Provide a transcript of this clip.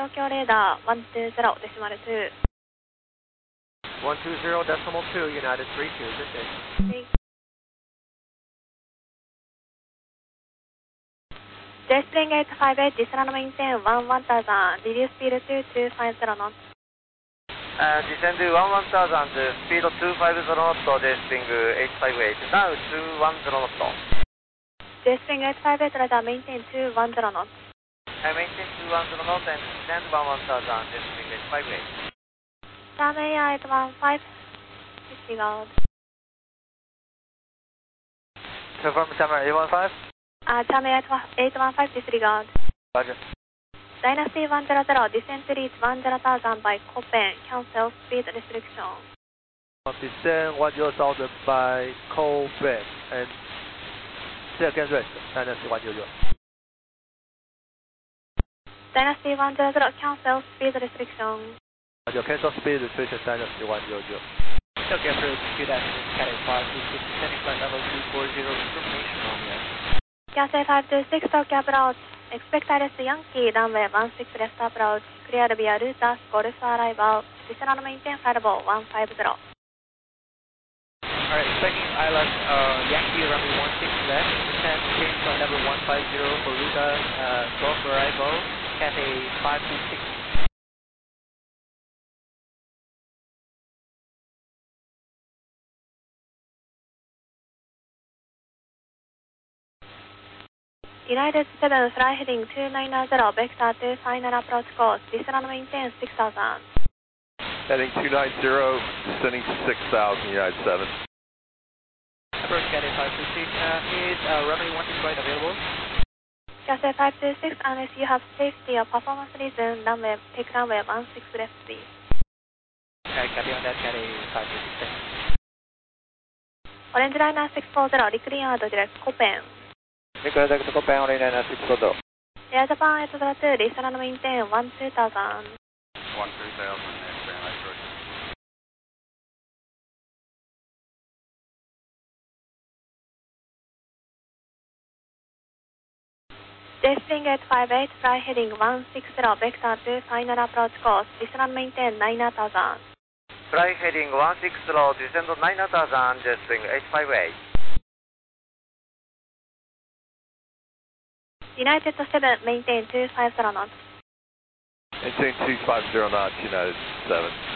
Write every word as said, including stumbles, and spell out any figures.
東京レーダーいちにーゼロデシマルツー。 one two zero decimal two, United three two, good day. J-Spring eight five eight, descend maintain one one thousand, reduce speed to two five zero knots. Uh, descend to one one thousand, speed two five zero knots, J-Spring eight five eight, now two one zero knots. J-Spring eight five eight, radar maintain two one zero knots. I maintain two one zero knots and descend one one thousand, J-Spring eight five eight. Sunway eight one five, disregard. Confirm Sunway eight one five? Uh, Sunway eight one five, disregard. Roger. Dynasty one zero zero, descend to reach one zero thousand by Copen, cancel speed restriction. Descend one zero thousand by Copen and say again rest, Dynasty one zero zero. Dynasty one zero zero, cancel speed restriction. Roger, cancel speed restriction, Dynasty one zero zero. Okay, approach two dash Cat five two six, descending flight level two four zero, information on the Cathay five two six, Tokyo approach. Expect I R S Yankee, runway one six left approach. Cleared via Rutas, Golf arrival. Descend and maintain flight level one five zero. Alright, expecting I L S uh, Yankee, runway one six left. Descend, change flight level one five zero for Rutas, uh, Golf arrival. Cathay five two six. United seven, fly heading two nine zero, vector to final approach course. Descend and maintain six thousand. Heading two nine zero, descending six thousand, United seven. Approach Cathay five two six, uh, is uh, runway one six right available? Cathay five two six, unless you have safety or performance reason, runway, take runway one six left please. Alright, copy on that, Cathay five two six. Orange liner six four zero, reclean out direct Copen. Reclean direct Copen, Orange liner six four zero. Air Japan eight zero two, descend and maintain one two thousand. one two thousand, X-Ray approach. J-Spring eight five eight, fly heading one six zero, vector to final approach course. Descend and maintain nine thousand. Fly heading one six zero, descend nine thousand, J-Spring eight five eight. United seven, maintain two five zero knots. Maintain two five zero knots, United seven.